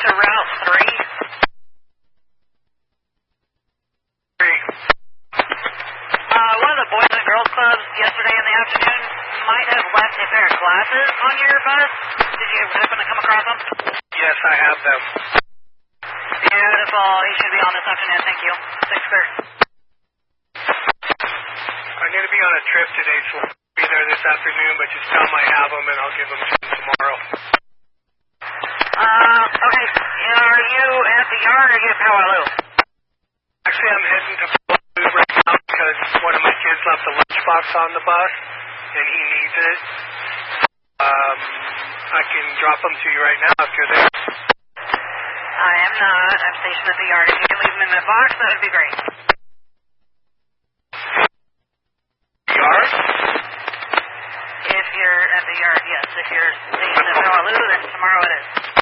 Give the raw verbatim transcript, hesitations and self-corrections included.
to Route three. Three. Uh, one of the Boys and Girls Clubs yesterday in the afternoon might have left a pair of glasses on your bus. Did you happen to come across them? Yes, I have them. Beautiful. He should be on this afternoon. Thank you. Six clear. I'm going to be on a trip today, so I'll be there this afternoon, but just tell them I have them, and I'll give them to them tomorrow. Uh, okay. Are you at the yard or are you at Powaloo? Actually, I'm heading to Powaloo right now because one of my kids left a lunchbox on the bus, and he needs it. Um, I can drop them to you right now if you're there. I am not. I'm stationed at the yard. If you can leave them in that box, that would be great. Yard? If you're at the yard, yes. If you're stationed at Powaloo, then tomorrow it is.